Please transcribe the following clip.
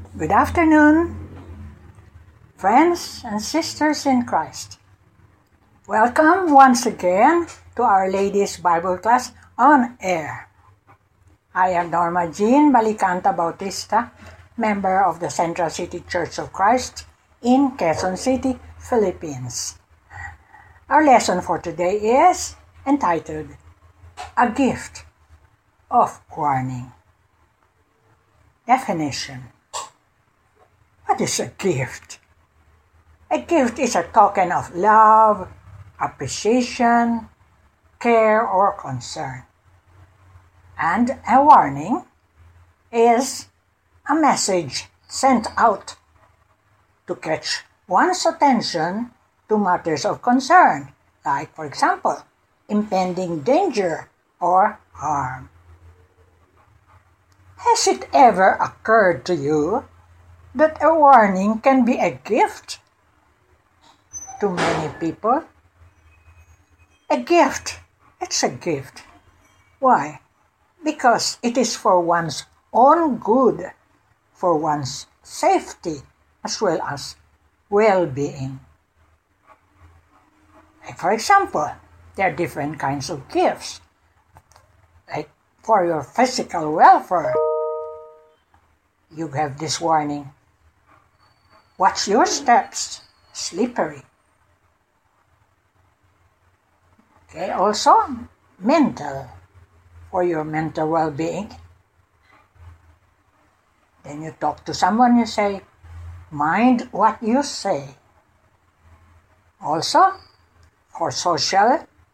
Good afternoon, friends and sisters in Christ. Welcome once again to Our Lady's Bible class on air. I am Norma Jean Balicanta Bautista, member of the Central City Church of Christ in Quezon City, Philippines. Our lesson for today is entitled, A Gift of Warning. Definition. What is a gift? A gift is a token of love, appreciation, care, or concern. And a warning is a message sent out to catch one's attention to matters of concern, like, for example, impending danger or harm. Has it ever occurred to you that a warning can be a gift to many people? A gift. It's a gift. Why? Because it is for one's own good, for one's safety, as well as well-being. Like for example, there are different kinds of gifts. Like for your physical welfare, you have this warning. Watch your steps, slippery. Okay, also mental, for your mental well-being. Then you talk to someone, you say, mind what you say. Also, for social,